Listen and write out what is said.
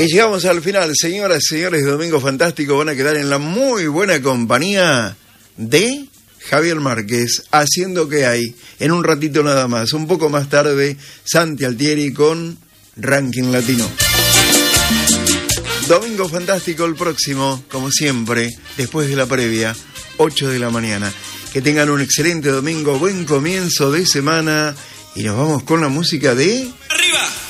Y llegamos al final, señoras y señores, de Domingo Fantástico. Van a quedar en la muy buena compañía de Javier Márquez, haciendo que hay, en un ratito nada más. Un poco más tarde, Santi Altieri con Ranking Latino. Domingo Fantástico el próximo, como siempre, después de la previa, 8 de la mañana. Que tengan un excelente domingo, buen comienzo de semana. Y nos vamos con la música de... ¡Arriba!